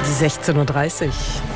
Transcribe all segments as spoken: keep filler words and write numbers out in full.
sechzehn Uhr dreißig.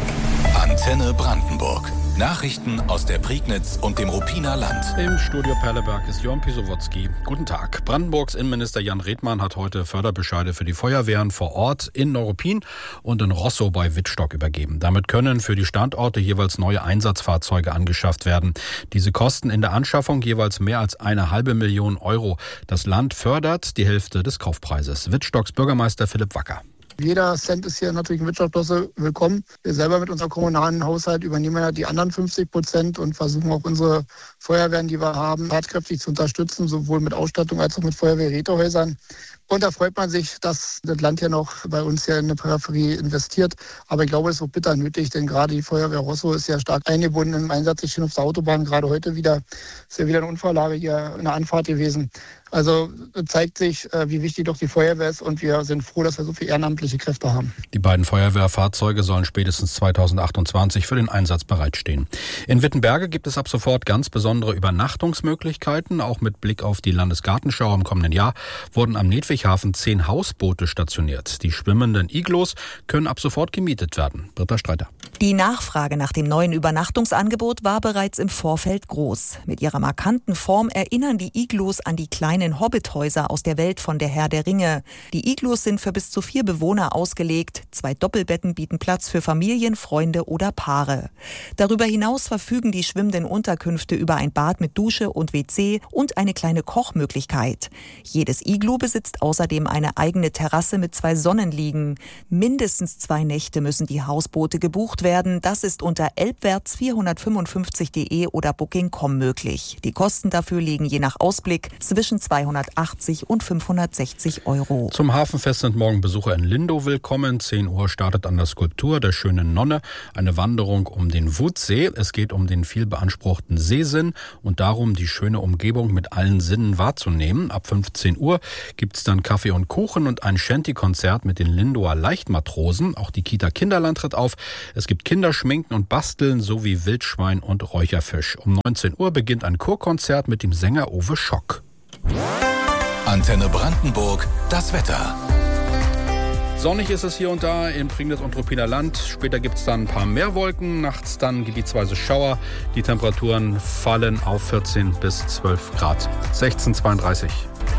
Antenne Brandenburg. Nachrichten aus der Prignitz und dem Ruppiner Land. Im Studio Perleberg ist Jörn Pisowotzki. Guten Tag. Brandenburgs Innenminister Jan Redmann hat heute Förderbescheide für die Feuerwehren vor Ort in Neuruppin und in Roßow bei Wittstock übergeben. Damit können für die Standorte jeweils neue Einsatzfahrzeuge angeschafft werden. Diese kosten in der Anschaffung jeweils mehr als eine halbe Million Euro. Das Land fördert die Hälfte des Kaufpreises. Wittstocks Bürgermeister Philipp Wacker. Jeder Cent ist hier natürlich in Wirtschaftsklasse willkommen. Wir selber mit unserem kommunalen Haushalt übernehmen ja die anderen fünfzig Prozent und versuchen auch unsere Feuerwehren, die wir haben, tatkräftig zu unterstützen, sowohl mit Ausstattung als auch mit Feuerwehrrätehäusern. Und da freut man sich, dass das Land ja noch bei uns hier in der Peripherie investiert. Aber ich glaube, es ist auch bitter nötig, denn gerade die Feuerwehr Roßow ist ja stark eingebunden im Einsatz. Ich bin auf der Autobahn gerade heute wieder. Ist ja wieder eine Unfalllage hier in der Anfahrt gewesen. Also zeigt sich, wie wichtig doch die Feuerwehr ist und wir sind froh, dass wir so viele ehrenamtliche Kräfte haben. Die beiden Feuerwehrfahrzeuge sollen spätestens zweitausendachtundzwanzig für den Einsatz bereitstehen. In Wittenberge gibt es ab sofort ganz besondere Übernachtungsmöglichkeiten. Auch mit Blick auf die Landesgartenschau im kommenden Jahr wurden am Nedwighafen zehn Hausboote stationiert. Die schwimmenden Iglos können ab sofort gemietet werden. Britta Streiter. Die Nachfrage nach dem neuen Übernachtungsangebot war bereits im Vorfeld groß. Mit ihrer markanten Form erinnern die Iglos an die kleinen Hobbithäuser aus der Welt von Der Herr der Ringe. Die Iglos sind für bis zu vier Bewohner ausgelegt. Zwei Doppelbetten bieten Platz für Familien, Freunde oder Paare. Darüber hinaus verfügen die schwimmenden Unterkünfte über ein Bad mit Dusche und W C und eine kleine Kochmöglichkeit. Jedes Iglu besitzt außerdem eine eigene Terrasse mit zwei Sonnenliegen. Mindestens zwei Nächte müssen die Hausboote gebucht werden. Das ist unter elbwärts vierhundertfünfundfünfzig punkt de oder booking punkt com möglich. Die Kosten dafür liegen je nach Ausblick zwischen zweihundertachtzig und fünfhundertsechzig Euro. Zum Hafenfest sind morgen Besucher in Lindow willkommen. zehn Uhr startet an der Skulptur der schönen Nonne eine Wanderung um den Wudsee. Es geht um den viel beanspruchten Seesinn und darum, die schöne Umgebung mit allen Sinnen wahrzunehmen. Ab fünfzehn Uhr gibt es dann Kaffee und Kuchen und ein Shanty-Konzert mit den Lindower Leichtmatrosen. Auch die Kita Kinderland tritt auf. Es gibt Kinderschminken und Basteln sowie Wildschwein und Räucherfisch. Um neunzehn Uhr beginnt ein Chorkonzert mit dem Sänger Uwe Schock. Antenne Brandenburg, das Wetter. Sonnig ist es hier und da im Prignitz und Ruppiner Land. Später gibt es dann ein paar mehr Wolken. Nachts dann gebietsweise Schauer. Die Temperaturen fallen auf vierzehn bis zwölf Grad. sechzehn Uhr zweiunddreißig.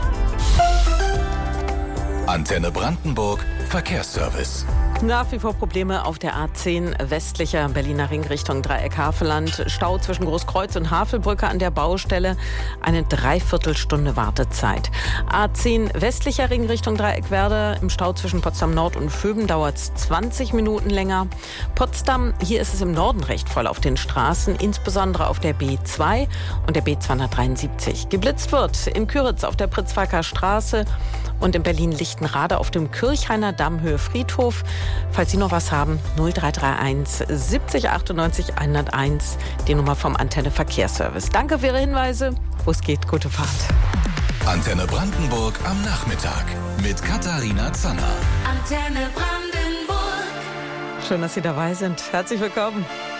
Antenne Brandenburg, Verkehrsservice. Nach wie vor Probleme auf der A zehn westlicher Berliner Ring Richtung Dreieck-Havelland. Stau zwischen Großkreuz und Havelbrücke an der Baustelle. Eine Dreiviertelstunde Wartezeit. A zehn westlicher Ring Richtung Dreieck-Werder. Im Stau zwischen Potsdam Nord und Vöben dauert es zwanzig Minuten länger. Potsdam, hier ist es im Norden recht voll auf den Straßen. Insbesondere auf der B zwei und der B zweihundertdreiundsiebzig. Geblitzt wird in Küritz auf der Pritzwalker Straße und in Berlin-Lichtenrade auf dem Kirchhainer Damm Höhe Friedhof. Falls Sie noch was haben, null drei drei eins siebzig achtundneunzig hunderteins, die Nummer vom Antenne Verkehrsservice. Danke für Ihre Hinweise. Wo es geht, gute Fahrt. Antenne Brandenburg am Nachmittag mit Katharina Zanner. Antenne Brandenburg. Schön, dass Sie dabei sind. Herzlich willkommen.